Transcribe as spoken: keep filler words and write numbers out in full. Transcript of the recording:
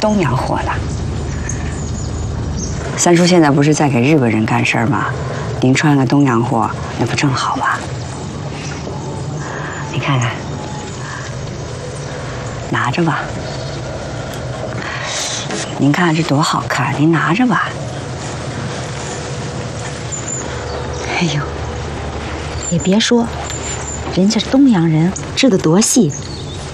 东洋货呢。三叔现在不是在给日本人干事儿吗？您穿个东洋货，那不正好吗？你看看，拿着吧。您看这多好看，您拿着吧。哎呦， 也别说，人家东洋人织的多细。